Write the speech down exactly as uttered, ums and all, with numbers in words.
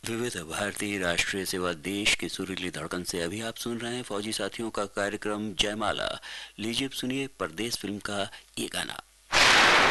विविध भारतीय राष्ट्रीय सेवा देश की सुरीली धड़कन से अभी आप सुन रहे हैं फौजी साथियों का कार्यक्रम जयमाला। लीजिए सुनिए परदेश फिल्म का ये गाना।